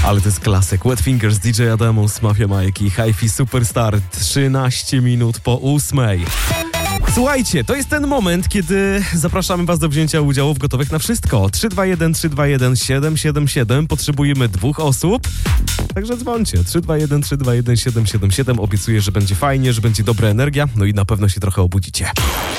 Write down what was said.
Ale to jest klasyk. Wet Fingers, DJ Adamus, Mafia Mike i Hi-Fi Superstar. 13 minut po 8. Słuchajcie, to jest ten moment, kiedy zapraszamy was do wzięcia udziału w Gotowych na Wszystko. 321 321 777. Potrzebujemy 2 osób. Także dzwońcie. 321 321 777. Obiecuję, że będzie fajnie, że będzie dobra energia. No i na pewno się trochę obudzicie.